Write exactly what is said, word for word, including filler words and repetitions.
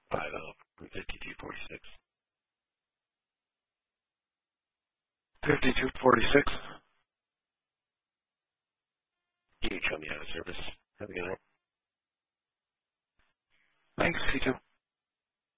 five oh from fifty-two forty-six. fifty-two forty-six. You can show me out of service. Have a good night. Thanks, you too.